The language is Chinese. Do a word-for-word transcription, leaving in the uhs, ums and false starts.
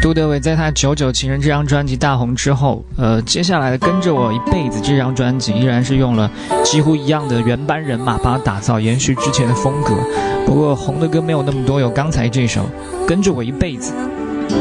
杜德伟在他《九九情人》这张专辑大红之后，呃，接下来的《跟着我一辈子》这张专辑依然是用了几乎一样的原班人马把它打造，延续之前的风格。不过红的歌没有那么多，有刚才这首《跟着我一辈子》。